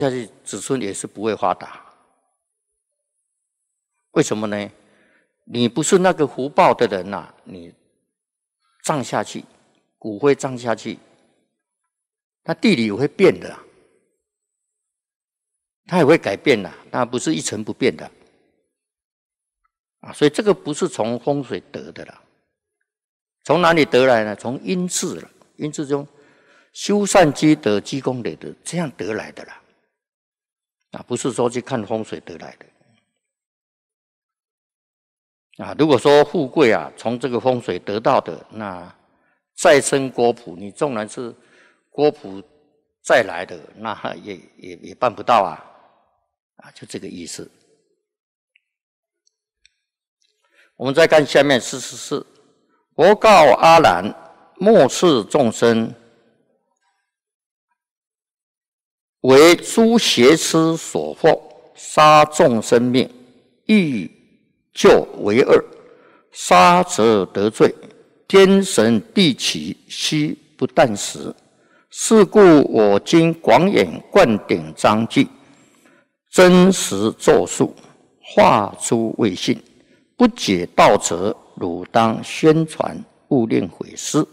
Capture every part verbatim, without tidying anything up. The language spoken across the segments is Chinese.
下去子孙也是不会发达。为什么呢？你不是那个福报的人呐、啊，你葬下去，骨灰葬下去，那地理也会变的、啊，它也会改变的、啊，那不是一成不变的啊。所以这个不是从风水得的啦，从哪里得来呢？从阴字了，阴字中修善积德，积功累德，这样得来的啦，啊，不是说去看风水得来的。啊，如果说富贵啊，从这个风水得到的，那再生国谱，你纵然是国谱再来的，那也也也办不到啊，啊，就这个意思。我们再看下面四十四，佛告阿难：末世众生为诸邪师所惑，杀众生命，欲救为恶，杀则得罪，天神地起，悉不但时。是故我今广演灌顶章句，真实咒术，化诸未信。不解道者，汝当宣传，勿令毁师。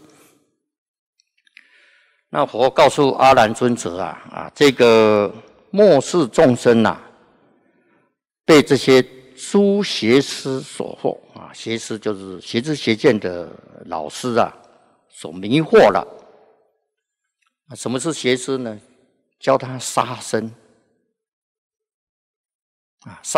那佛告诉阿难尊者啊啊，这个末世众生啊，被这些诸邪师所惑啊，邪师就是邪知邪见的老师啊，所迷惑了。什么是邪师呢？教他杀生啊，杀。